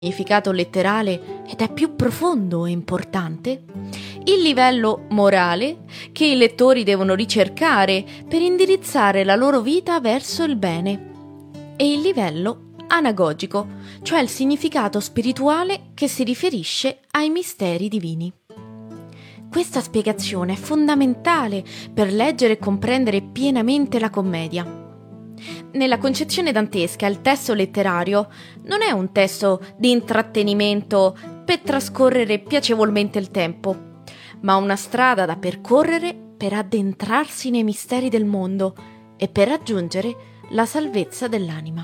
significato letterale ed è più profondo e importante il livello morale che i lettori devono ricercare per indirizzare la loro vita verso il bene e il livello anagogico, cioè il significato spirituale che si riferisce ai misteri divini. Questa spiegazione è fondamentale per leggere e comprendere pienamente la commedia. Nella concezione dantesca il testo letterario non è un testo di intrattenimento per trascorrere piacevolmente il tempo, ma una strada da percorrere per addentrarsi nei misteri del mondo e per raggiungere la salvezza dell'anima.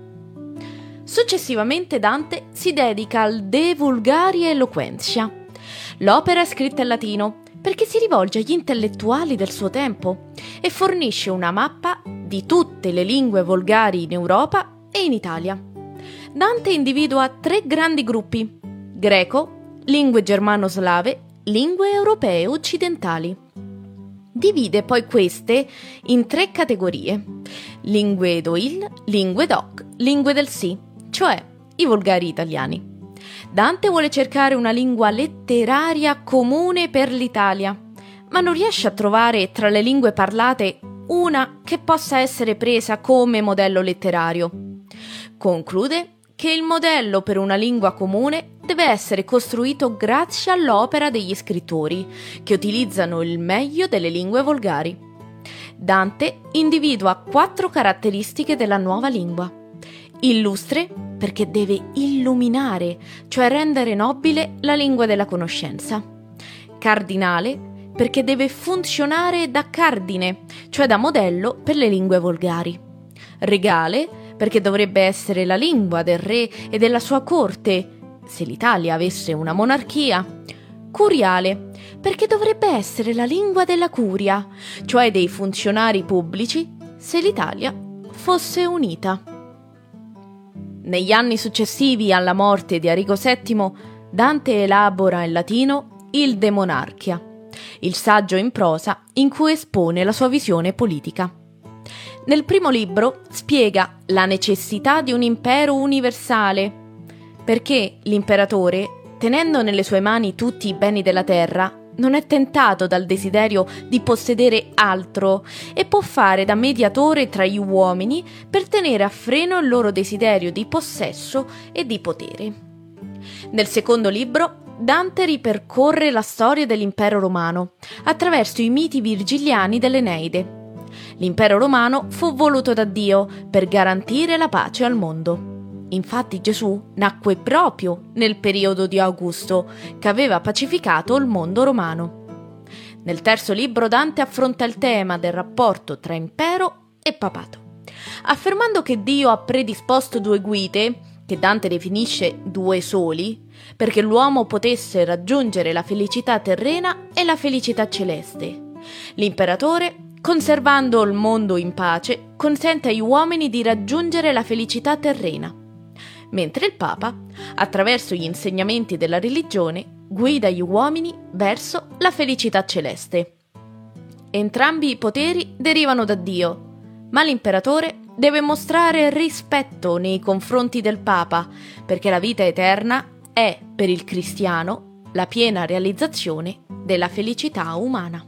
Successivamente Dante si dedica al De Vulgari Eloquentia. L'opera è scritta in latino perché si rivolge agli intellettuali del suo tempo e fornisce una mappa di tutte le lingue volgari in Europa e in Italia. Dante individua 3 grandi gruppi: greco, lingue germano-slave, lingue europee occidentali. Divide poi queste in 3 categorie: lingue d'Oil, lingue d'Oc, lingue del Sì, cioè i volgari italiani. Dante vuole cercare una lingua letteraria comune per l'Italia, ma non riesce a trovare tra le lingue parlate una che possa essere presa come modello letterario. Conclude che il modello per una lingua comune deve essere costruito grazie all'opera degli scrittori, che utilizzano il meglio delle lingue volgari. Dante individua 4 caratteristiche della nuova lingua. Illustre, perché deve illuminare, cioè rendere nobile la lingua della conoscenza. Cardinale, perché deve funzionare da cardine, cioè da modello per le lingue volgari. Regale, perché dovrebbe essere la lingua del re e della sua corte, se l'Italia avesse una monarchia. Curiale, perché dovrebbe essere la lingua della curia, cioè dei funzionari pubblici, se l'Italia fosse unita. Negli anni successivi alla morte di Arrigo VII, Dante elabora in latino il De Monarchia, il saggio in prosa in cui espone la sua visione politica. Nel primo libro spiega la necessità di un impero universale, perché l'imperatore, tenendo nelle sue mani tutti i beni della terra, non è tentato dal desiderio di possedere altro e può fare da mediatore tra gli uomini per tenere a freno il loro desiderio di possesso e di potere. Nel secondo libro Dante ripercorre la storia dell'impero romano attraverso i miti virgiliani dell'Eneide. L'impero romano fu voluto da Dio per garantire la pace al mondo. Infatti Gesù nacque proprio nel periodo di Augusto, che aveva pacificato il mondo romano. Nel terzo libro Dante affronta il tema del rapporto tra impero e papato, affermando che Dio ha predisposto 2 guide, che Dante definisce 2 soli, perché l'uomo potesse raggiungere la felicità terrena e la felicità celeste. L'imperatore, conservando il mondo in pace, consente agli uomini di raggiungere la felicità terrena, mentre il Papa, attraverso gli insegnamenti della religione, guida gli uomini verso la felicità celeste. Entrambi i poteri derivano da Dio, ma l'imperatore deve mostrare rispetto nei confronti del Papa, perché la vita eterna è, per il cristiano, la piena realizzazione della felicità umana.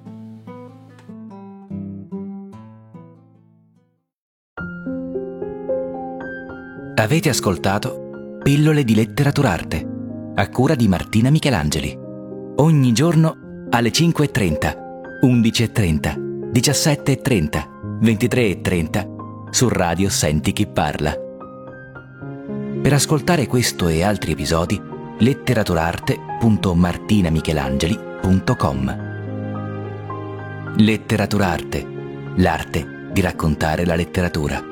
Avete ascoltato Pillole di Letteraturarte, a cura di Martina Michelangeli. Ogni giorno alle 5:30, 11:30, 17:30, 23:30 su Radio Senti Chi Parla. Per ascoltare questo e altri episodi, letteraturarte.martinamichelangeli.com. Letteraturarte, l'arte di raccontare la letteratura.